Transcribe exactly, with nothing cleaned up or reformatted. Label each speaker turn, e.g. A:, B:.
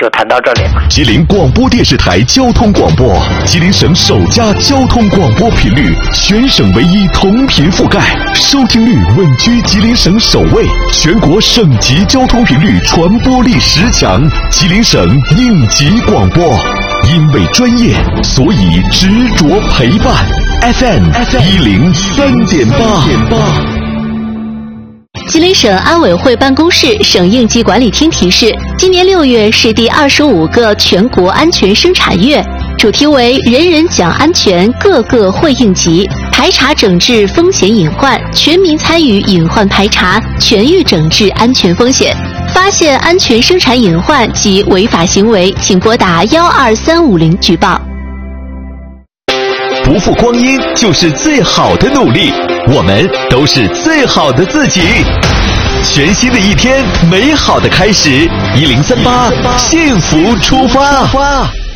A: 谈到这里了。
B: 吉林广播电视台交通广播，吉林省首家交通广播频率，全省唯一同频覆盖，收听率稳居吉林省首位，全国省级交通频率传播力十强，吉林省应急广播。因为专业，所以执着陪伴。F M 一零三点八。
C: 吉林省安委会办公室、省应急管理厅提示：今年六月是第二十五个全国安全生产月，主题为“人人讲安全，个个会应急”，排查整治风险隐患，全民参与隐患排查，全域整治安全风险。发现安全生产隐患及违法行为，请拨打幺二三五零举报。
B: 不负光阴就是最好的努力，我们都是最好的自己。全新的一天，美好的开始，一零三八，幸福出发。